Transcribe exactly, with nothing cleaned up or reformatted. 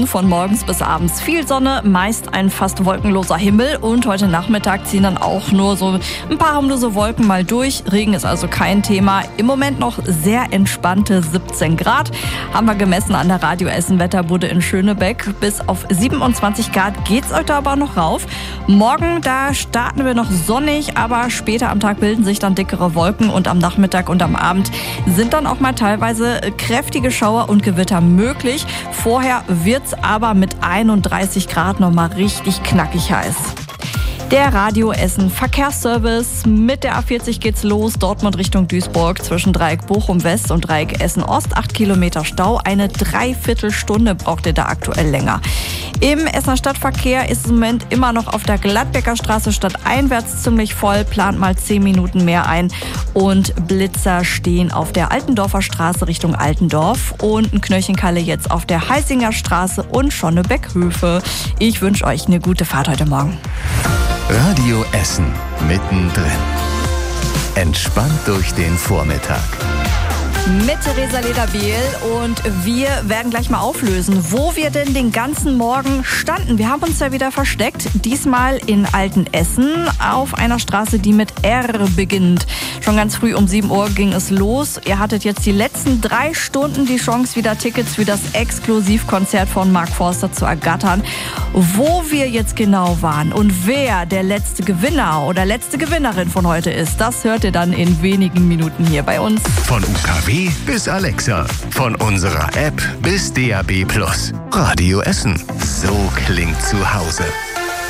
Essen von morgens bis abends. Viel Sonne, meist ein fast wolkenloser Himmel und heute Nachmittag ziehen dann auch nur so ein paar harmlose Wolken mal durch. Regen ist also kein Thema. Im Moment noch sehr entspannte siebzehn Grad. Haben wir gemessen an der Radio Essen Wetterbude in Schönebeck. Bis auf siebenundzwanzig Grad geht's heute aber noch rauf. Morgen, da starten wir noch sonnig, aber später am Tag bilden sich dann dickere Wolken und am Nachmittag und am Abend sind dann auch mal teilweise kräftige Schauer und Gewitter möglich. Vorher wird's aber mit einunddreißig Grad nochmal richtig knackig heiß. Der Radio Essen Verkehrsservice. Mit der A vierzig geht's los. Dortmund Richtung Duisburg zwischen Dreieck Bochum West und Dreieck Essen Ost. Acht Kilometer Stau. Eine Dreiviertelstunde braucht ihr da aktuell länger. Im Essener Stadtverkehr ist es im Moment immer noch auf der Gladbecker Straße stadteinwärts ziemlich voll. Plant mal zehn Minuten mehr ein. Und Blitzer stehen auf der Altendorfer Straße Richtung Altendorf. Und ein Knöchenkalle jetzt auf der Heisinger Straße und Schonnebeck-Höfe. Ich wünsche euch eine gute Fahrt heute Morgen. Radio Essen mittendrin. Entspannt durch den Vormittag. Mit Theresa Lederbiel und wir werden gleich mal auflösen, wo wir denn den ganzen Morgen standen. Wir haben uns ja wieder versteckt, diesmal in Altenessen auf einer Straße, die mit R beginnt. Schon ganz früh um sieben Uhr ging es los. Ihr hattet jetzt die letzten drei Stunden die Chance, wieder Tickets für das Exklusivkonzert von Mark Forster zu ergattern. Wo wir jetzt genau waren und wer der letzte Gewinner oder letzte Gewinnerin von heute ist, das hört ihr dann in wenigen Minuten hier bei uns. Von U K W bis Alexa, von unserer App bis D A B plus. Radio Essen, so klingt zu Hause.